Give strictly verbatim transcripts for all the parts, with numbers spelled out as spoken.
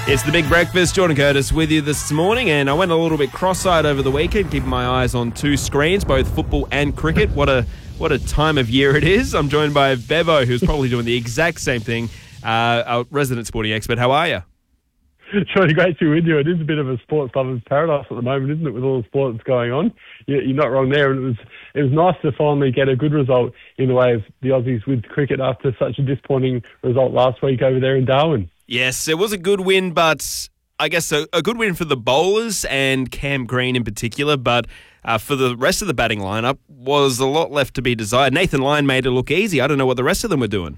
It's the Big Breakfast. Jordan Curtis with you this morning, and I went a little bit cross-eyed over the weekend, keeping my eyes on two screens, both football and cricket. What a what a time of year it is. I'm joined by Bevo, who's probably doing the exact same thing. Uh, our resident sporting expert. How are you? Jordan, great to be with you. It is a bit of a sports lover's paradise at the moment, isn't it, with all the sports going on? You're not wrong there. And it was it was nice to finally get a good result in the way of the Aussies with cricket after such a disappointing result last week over there in Darwin. Yes, it was a good win, but I guess a, a good win for the bowlers and Cam Green in particular, but uh, for the rest of the batting lineup was a lot left to be desired. Nathan Lyon made it look easy. I don't know what the rest of them were doing.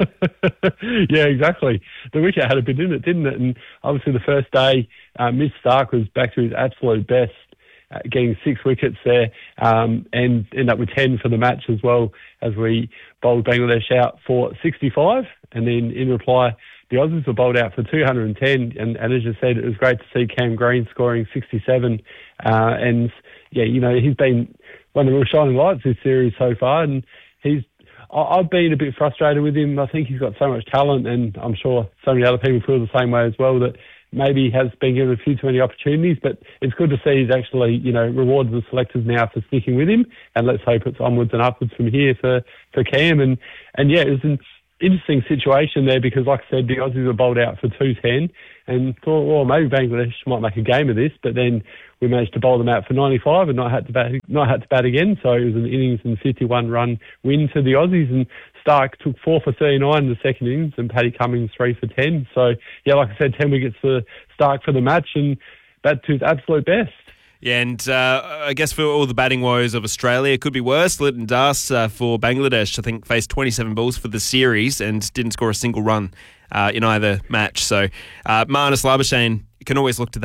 Yeah, exactly. The wicket had a bit in it, didn't it? And obviously the first day, uh, Mitch Starc was back to his absolute best, uh, getting six wickets there, um, and ended up with ten for the match as well, as we bowled Bangladesh out for sixty-five. And then in reply, the Aussies were bowled out for two hundred ten, and, and as you said, it was great to see Cam Green scoring sixty-seven. Uh, and, yeah, you know, he's been one of the real shining lights this series so far, and he's I've been a bit frustrated with him. I think he's got so much talent, and I'm sure so many other people feel the same way as well, that maybe he has been given a few too many opportunities, but it's good to see he's actually, you know, rewarded the selectors now for sticking with him, and let's hope it's onwards and upwards from here for, for Cam. And, and yeah, it was an interesting situation there because, like I said, the Aussies were bowled out for two ten, and thought, well, maybe Bangladesh might make a game of this, but then we managed to bowl them out for ninety-five and not had to bat, not had to bat again. So it was an innings and fifty-one run win to the Aussies, and Starc took four for thirty-nine in the second innings, and Paddy Cummins three for ten. So yeah, like I said, ten wickets for Starc for the match, and bat to his absolute best. Yeah, and uh, I guess for all the batting woes of Australia, it could be worse. Lytton Das uh, for Bangladesh, I think, faced twenty-seven balls for the series and didn't score a single run uh, in either match. So uh, Marnus Labuschagne, you can always look to that.